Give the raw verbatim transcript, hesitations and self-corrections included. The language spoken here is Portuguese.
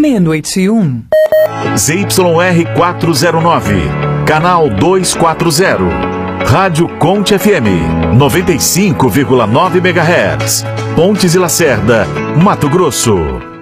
meia-noite e um. Z Y R quatrocentos e nove, canal duzentos e quarenta. Rádio Conte F M, noventa e cinco vírgula nove megahertz. Pontes e Lacerda, Mato Grosso.